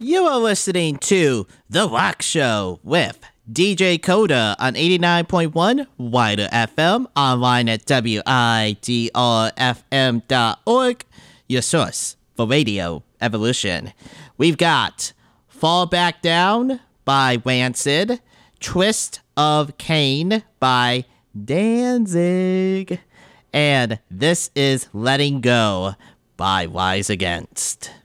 You are listening to The Rock Show with DJ Coda on 89.1 Wider FM, online at widrfm.org, your source for radio evolution. We've got Fall Back Down by Rancid, Twist of Cain by Danzig, and This Is Letting Go by Rise Against.